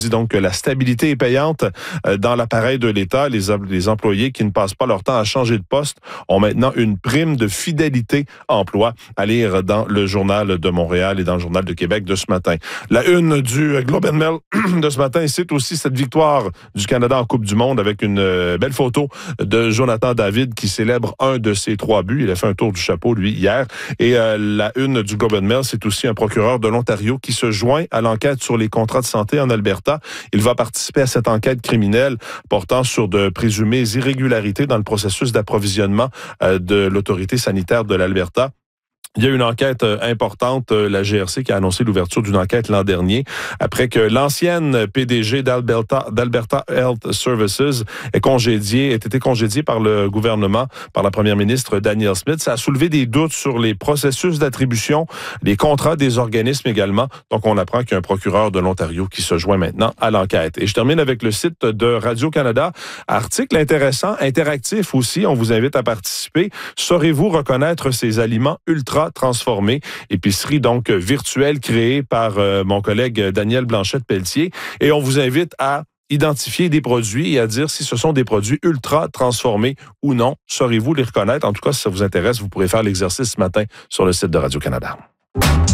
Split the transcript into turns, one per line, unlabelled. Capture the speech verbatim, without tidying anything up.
dit donc que la stabilité est payante dans l'appareil de l'État. Les, les employés qui ne passent pas leur temps à changer de poste ont maintenant une prime de fidélité emploi à lire dans le Journal de Montréal et dans le Journal de Québec de ce matin. La une du Globe and Mail de ce matin cite aussi cette victoire du Canada en Coupe du Monde avec une belle photo de Jonathan David qui célèbre un de ses trois buts. Il a fait un tour du chapeau, lui, hier. Et euh, la une du Globe and Mail, c'est aussi un procureur de l'Ontario qui se joint à l'enquête sur les contrats de santé en Alberta. Il va participer à cette enquête criminelle portant sur de présumées irrégularités dans le processus d'approvisionnement euh, de l'autorité sanitaire de l'Alberta. Il y a une enquête importante, la G R C qui a annoncé l'ouverture d'une enquête l'an dernier après que l'ancienne P D G d'Alberta, d'Alberta Health Services ait congédié, ait été congédiée par le gouvernement, par la première ministre Danielle Smith. Ça a soulevé des doutes sur les processus d'attribution, les contrats des organismes également. Donc, on apprend qu'il y a un procureur de l'Ontario qui se joint maintenant à l'enquête. Et je termine avec le site de Radio-Canada. Article intéressant, interactif aussi. On vous invite à participer. Saurez-vous reconnaître ces aliments ultra transformé, épicerie donc virtuelle créée par euh, mon collègue Daniel Blanchette-Pelletier. Et on vous invite à identifier des produits et à dire si ce sont des produits ultra transformés ou non. Saurez-vous les reconnaître? En tout cas, si ça vous intéresse, vous pourrez faire l'exercice ce matin sur le site de Radio-Canada.